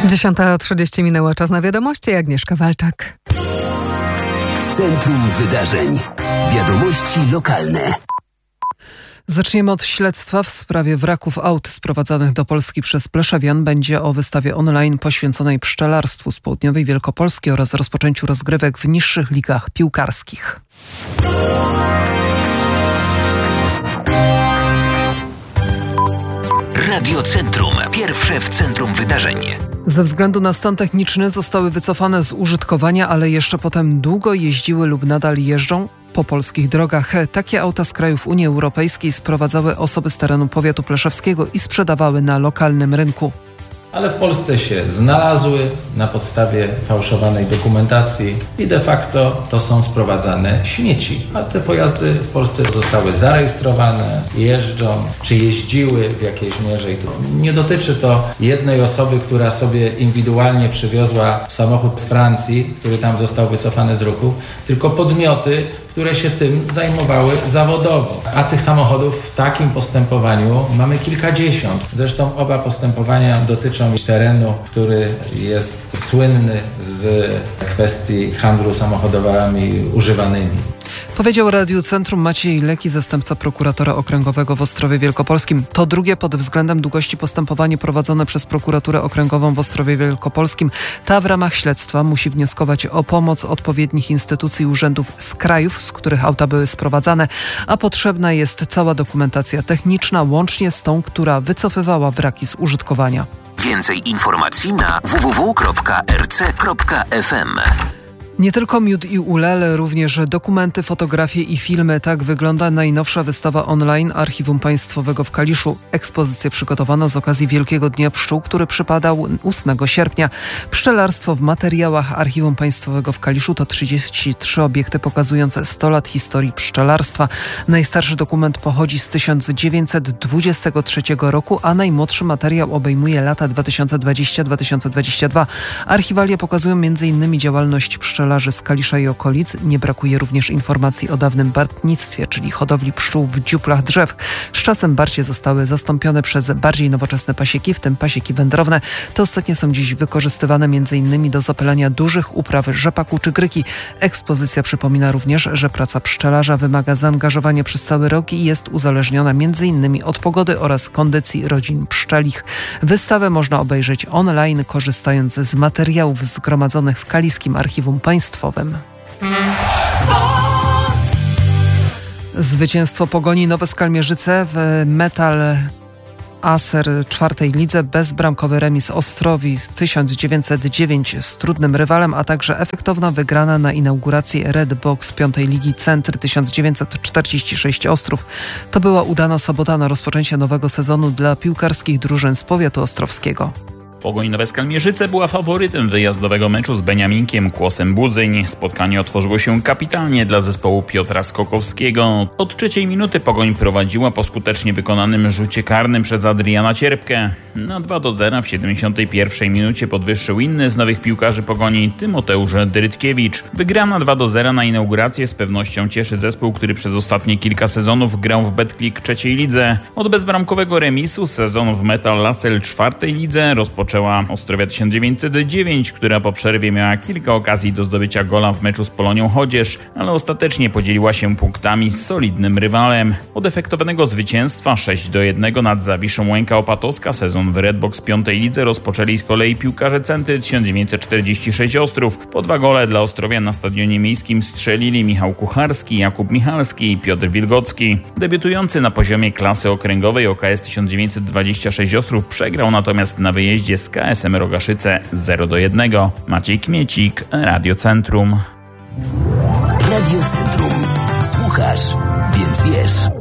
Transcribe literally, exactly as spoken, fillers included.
dziesiąta trzydzieści minęła, czas na wiadomości. Agnieszka Walczak. W centrum wydarzeń. Wiadomości lokalne. Zaczniemy od śledztwa w sprawie wraków aut sprowadzanych do Polski przez Pleszewian. Będzie o wystawie online poświęconej pszczelarstwu z południowej Wielkopolski oraz rozpoczęciu rozgrywek w niższych ligach piłkarskich. Radio Centrum. Pierwsze w centrum wydarzeń. Ze względu na stan techniczny zostały wycofane z użytkowania, ale jeszcze potem długo jeździły lub nadal jeżdżą po polskich drogach. Takie auta z krajów Unii Europejskiej sprowadzały osoby z terenu powiatu pleszewskiego i sprzedawały na lokalnym rynku. Ale w Polsce się znalazły na podstawie fałszowanej dokumentacji i de facto to są sprowadzane śmieci. A te pojazdy w Polsce zostały zarejestrowane, jeżdżą, czy jeździły w jakiejś mierze. I to nie dotyczy to jednej osoby, która sobie indywidualnie przywiozła samochód z Francji, który tam został wycofany z ruchu, tylko podmioty, które się tym zajmowały zawodowo. A tych samochodów w takim postępowaniu mamy kilkadziesiąt. Zresztą oba postępowania dotyczą terenu, który jest słynny z kwestii handlu samochodami używanymi. Powiedział Radiu Centrum Maciej Leki, zastępca prokuratora okręgowego w Ostrowie Wielkopolskim. To drugie pod względem długości postępowanie prowadzone przez prokuraturę okręgową w Ostrowie Wielkopolskim. Ta w ramach śledztwa musi wnioskować o pomoc odpowiednich instytucji i urzędów z krajów, z których auta były sprowadzane, a potrzebna jest cała dokumentacja techniczna, łącznie z tą, która wycofywała wraki z użytkowania. Więcej informacji na w w w kropka r c kropka f m. Nie tylko miód i ulele, również dokumenty, fotografie i filmy. Tak wygląda najnowsza wystawa online Archiwum Państwowego w Kaliszu. Ekspozycję przygotowano z okazji Wielkiego Dnia Pszczół, który przypadał ósmego sierpnia. Pszczelarstwo w materiałach Archiwum Państwowego w Kaliszu to trzydzieści trzy obiekty pokazujące sto lat historii pszczelarstwa. Najstarszy dokument pochodzi z tysiąc dziewięćset dwudziestego trzeciego roku, a najmłodszy materiał obejmuje lata dwa tysiące dwudziesty do dwa tysiące dwudziestego drugiego. Archiwalia pokazują między innymi działalność pszczelarzy z Kalisza i okolic. Nie brakuje również informacji o dawnym bartnictwie, czyli hodowli pszczół w dziuplach drzew. Z czasem barcie zostały zastąpione przez bardziej nowoczesne pasieki, w tym pasieki wędrowne. Te ostatnie są dziś wykorzystywane między innymi do zapylania dużych upraw rzepaku czy gryki. Ekspozycja przypomina również, że praca pszczelarza wymaga zaangażowania przez cały rok i jest uzależniona między innymi od pogody oraz kondycji rodzin pszczelich. Wystawę można obejrzeć online, korzystając z materiałów zgromadzonych w Kaliskim Archiwum Państwowym. Zwycięstwo Pogoni Nowe Skalmierzyce w Metal Aser czwartej lidze, bezbramkowy remis Ostrowi z tysiąc dziewięćset dziewięć z trudnym rywalem, a także efektowna wygrana na inauguracji Red Box piątej ligi Centry tysiąc dziewięćset czterdzieści sześć Ostrów. To była udana sobota na rozpoczęcie nowego sezonu dla piłkarskich drużyn z powiatu ostrowskiego. Pogoń Nowe Skalmierzyce była faworytem wyjazdowego meczu z Beniaminkiem Kłosem Budzyń. Spotkanie otworzyło się kapitalnie dla zespołu Piotra Skokowskiego. Od trzeciej minuty Pogoń prowadziła po skutecznie wykonanym rzucie karnym przez Adriana Cierpkę. Na dwa do zera w siedemdziesiątej pierwszej minucie podwyższył inny z nowych piłkarzy Pogoni, Tymoteusz Drytkiewicz. Wygrana dwa do zera na inaugurację z pewnością cieszy zespół, który przez ostatnie kilka sezonów grał w Betclic trzeciej lidze. Od bezbramkowego remisu sezon w Metal Lasel czwartej lidze rozpoczął Ostrowia tysiąc dziewięćset dziewięć, która po przerwie miała kilka okazji do zdobycia gola w meczu z Polonią Chodzież, ale ostatecznie podzieliła się punktami z solidnym rywalem. Od efektownego zwycięstwa sześć do jednego nad Zawiszą Łęka Opatowska sezon w Redbox piątej lidze rozpoczęli z kolei piłkarze Centry tysiąc dziewięćset czterdzieści sześć Ostrów. Po dwa gole dla Ostrowia na stadionie miejskim strzelili Michał Kucharski, Jakub Michalski i Piotr Wilgocki. Debiutujący na poziomie klasy okręgowej O K S tysiąc dziewięćset dwadzieścia sześć Ostrów przegrał natomiast na wyjeździe z K S M Rogaszyce zero do jednego. Maciej Kmiecik, Radio Centrum. Radio Centrum. Słuchasz, więc wiesz.